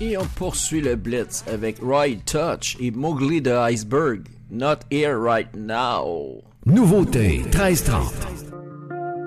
Et on poursuit le Blitz avec Roy Touch et Mowgli de Iceberg. Not Here Right Now. Nouveauté 1330.